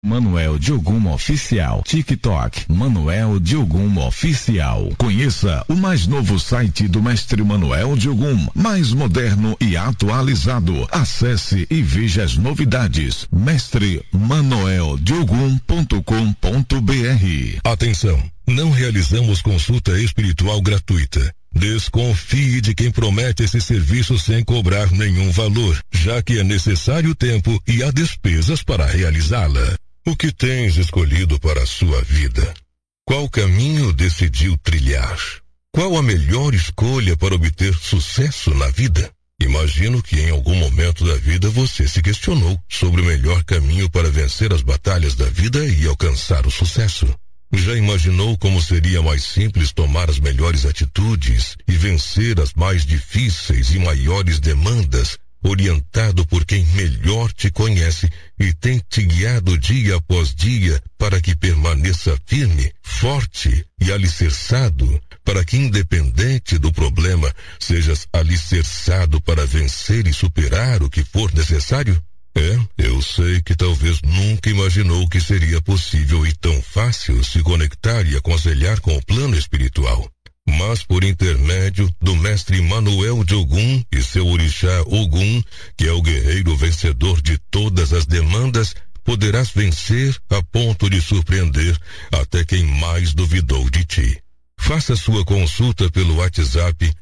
Manuel de Ogum Oficial. TikTok, Manuel de Ogum Oficial. Conheça o mais novo site do Mestre Manuel de Ogum, mais moderno e atualizado. Acesse e veja as novidades. mestremanueldeogum.com.br. Atenção, não realizamos consulta espiritual gratuita. Desconfie de quem promete esse serviço sem cobrar nenhum valor, já que é necessário tempo e há despesas para realizá-la. O que tens escolhido para a sua vida? Qual caminho decidiu trilhar? Qual a melhor escolha para obter sucesso na vida? Imagino que em algum momento da vida você se questionou sobre o melhor caminho para vencer as batalhas da vida e alcançar o sucesso. Já imaginou como seria mais simples tomar as melhores atitudes e vencer as mais difíceis e maiores demandas, orientado por quem melhor te conhece e tem te guiado dia após dia para que permaneça firme, forte e alicerçado, para que, independente do problema, sejas alicerçado para vencer e superar o que for necessário? Eu sei que talvez nunca imaginou que seria possível e tão fácil se conectar e aconselhar com o plano espiritual. Mas por intermédio do mestre Manuel de Ogum e seu orixá Ogum, que é o guerreiro vencedor de todas as demandas, poderás vencer a ponto de surpreender até quem mais duvidou de ti. Faça sua consulta pelo WhatsApp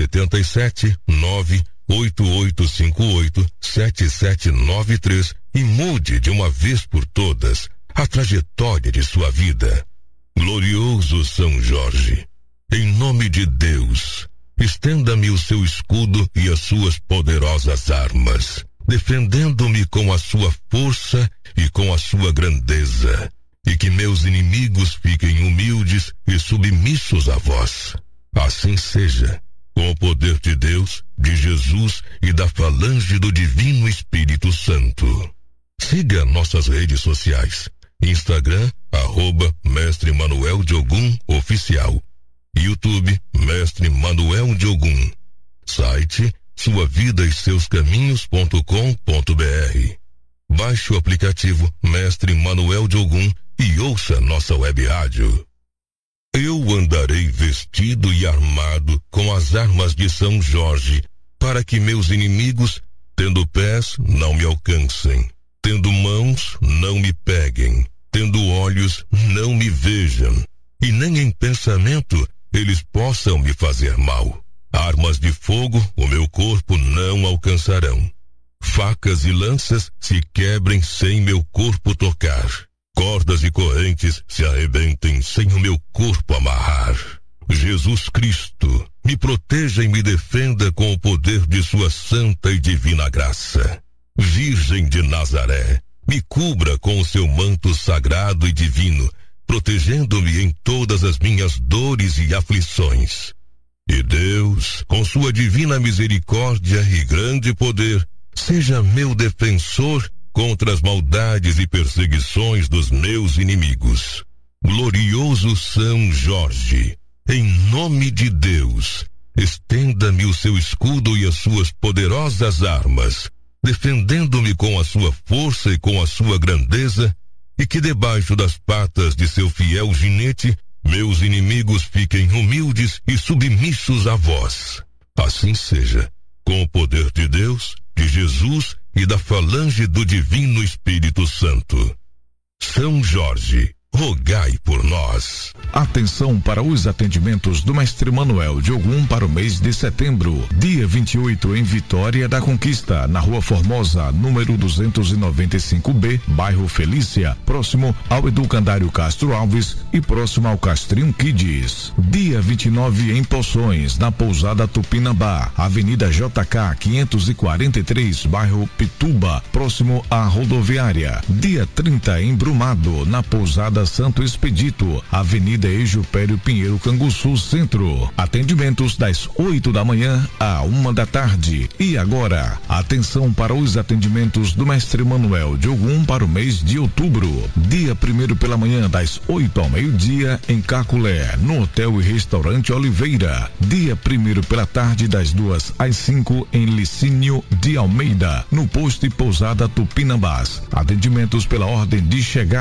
77988587793 e mude de uma vez por todas a trajetória de sua vida. Glorioso São Jorge, em nome de Deus, estenda-me o seu escudo e as suas poderosas armas, defendendo-me com a sua força e com a sua grandeza, e que meus inimigos fiquem humildes e submissos a vós. Assim seja, com o poder de Deus, de Jesus e da falange do Divino Espírito Santo. Siga nossas redes sociais: Instagram, @Mestre Manuel de Ogum Oficial. YouTube, Mestre Manuel de Ogum. Site, suavidaeseuscaminhos.com.br. Baixe o aplicativo Mestre Manuel de Ogum e ouça nossa web rádio. Eu andarei vestido e armado com as armas de São Jorge, para que meus inimigos, tendo pés, não me alcancem, tendo mãos, não me peguem, tendo olhos, não me vejam, e nem em pensamento eles possam me fazer mal. Armas de fogo o meu corpo não alcançarão. Facas e lanças se quebrem sem meu corpo tocar. Cordas e correntes se arrebentem sem o meu corpo amarrar. Jesus Cristo, me proteja e me defenda com o poder de sua santa e divina graça. Virgem de Nazaré, me cubra com o seu manto sagrado e divino, protegendo-me em todas as minhas dores e aflições. E Deus, com sua divina misericórdia e grande poder, seja meu defensor contra as maldades e perseguições dos meus inimigos. Glorioso São Jorge, em nome de Deus, estenda-me o seu escudo e as suas poderosas armas, defendendo-me com a sua força e com a sua grandeza, e que debaixo das patas de seu fiel ginete, meus inimigos fiquem humildes e submissos a vós. Assim seja, com o poder de Deus, de Jesus e da falange do Divino Espírito Santo. São Jorge, rogai por nós. Atenção para os atendimentos do Mestre Manuel de Ogum para o mês de setembro. Dia 28 em Vitória da Conquista, na Rua Formosa, número 295B, bairro Felícia, próximo ao Educandário Castro Alves e próximo ao Castrinho Kids. Dia 29 em Poções, na Pousada Tupinambá, Avenida JK 543, bairro Pituba, próximo à rodoviária. Dia 30 em Brumado, na Pousada Santo Expedito, Avenida Ejupério Pinheiro, Canguçu Centro. Atendimentos das 8 da manhã à 1 da tarde. E agora, atenção para os atendimentos do Mestre Manuel de Ogum para o mês de outubro. Dia 1º pela manhã, das 8 ao meio-dia, em Caculé, no Hotel e Restaurante Oliveira. Dia 1º pela tarde, das 2 às 5, em Licínio de Almeida, no posto e pousada Tupinambás. Atendimentos pela ordem de chegada.